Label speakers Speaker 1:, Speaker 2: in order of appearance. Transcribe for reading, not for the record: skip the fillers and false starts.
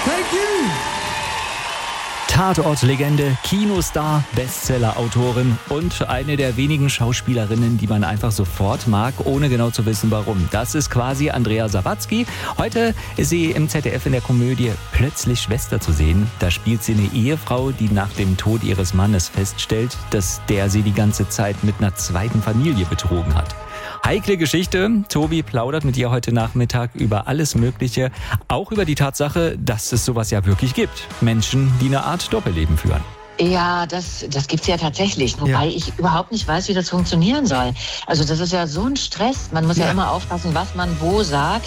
Speaker 1: Thank you.
Speaker 2: Tatort-Legende, Kinostar, Bestseller-Autorin und eine der wenigen Schauspielerinnen, die man einfach sofort mag, ohne genau zu wissen, warum. Das ist quasi Andrea Sawatzki. Heute ist sie im ZDF in der Komödie Plötzlich Schwester zu sehen. Da spielt sie eine Ehefrau, die nach dem Tod ihres Mannes feststellt, dass der sie die ganze Zeit mit einer zweiten Familie betrogen hat. Heikle Geschichte. Tobi plaudert mit ihr heute Nachmittag über alles Mögliche. Auch über die Tatsache, dass es sowas ja wirklich gibt. Menschen, die eine Art Doppelleben führen.
Speaker 3: Ja, das gibt's ja tatsächlich. Wobei ich überhaupt nicht weiß, wie das funktionieren soll. Also das ist ja so ein Stress. Man muss ja immer aufpassen, was man wo sagt.